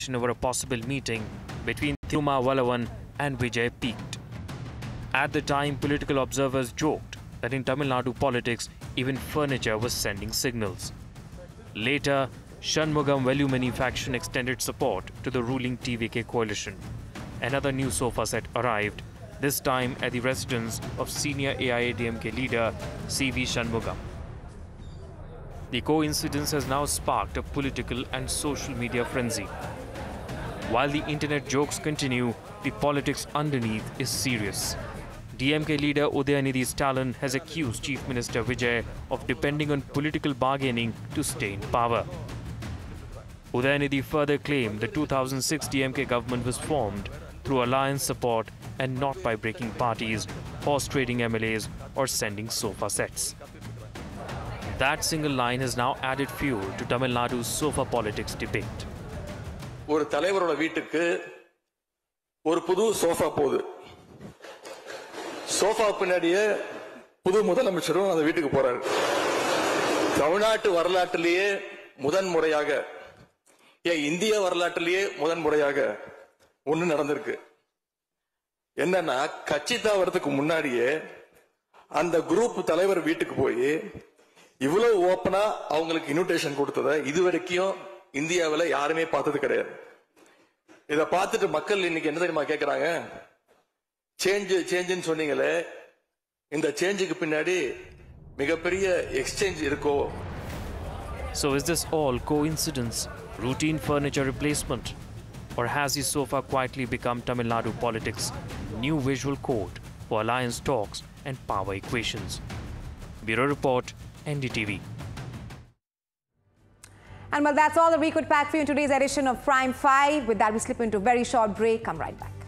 over a possible meeting between Thiruma Vallavan and Vijay peaked. At the time, political observers joked that in Tamil Nadu politics, even furniture was sending signals. Later, Shanmugam Velumani faction extended support to the ruling TVK coalition. Another new sofa set arrived, this time at the residence of senior AIADMK leader CV Shanmugam. The coincidence has now sparked a political and social media frenzy. While the internet jokes continue, the politics underneath is serious. DMK leader Udayanidhi Stalin has accused Chief Minister Vijay of depending on political bargaining to stay in power. Udayanidhi further claimed the 2006 DMK government was formed through alliance support and not by breaking parties, horse trading MLAs or sending sofa sets. That single line has now added fuel to Tamil Nadu's sofa politics debate. ஒரு தலைவரோட வீட்டுக்கு ஒரு புது sofa போகுது. Sofa பின்னாடியே புது முதலமைச்சரும் அந்த வீட்டுக்கு போறாரு. தமிழ்நாட்டு வரலாற்றிலேயே முதன்முறையாக இந்திய வரலாற்றிலேயே முதன்முறையாக ஒண்ணு நடந்திருக்கு. என்னன்னா கட்சி தாவறதுக்கு முன்னாடியே அந்த குரூப் தலைவர் வீட்டுக்கு போய் இவ்வளவு ஓப்பனா அவங்களுக்கு இன்விடேஷன் கொடுத்ததை இதுவரைக்கும் இந்தியாவில் யாருமே பார்த்தது கிடையாது. இத பார்த்துட்டு மக்கள் இன்னைக்கு என்ன தெரியுமா கேக்குறாங்க? சேஞ்சுன்னு சொன்னீங்களே, இந்த சேஞ்சுக்கு பின்னாடி மிகப்பெரிய எக்ஸ்சேஞ்ச் இருக்கோ? So is this all coincidence, routine furniture replacement, or has the sofa quietly become Tamil Nadu politics' new visual code for alliance talks and power equations? Bureau Report, NDTV. And well, that's all that we could pack for you in today's edition of Prime 5. With that, we slip into a very short break. Come right back.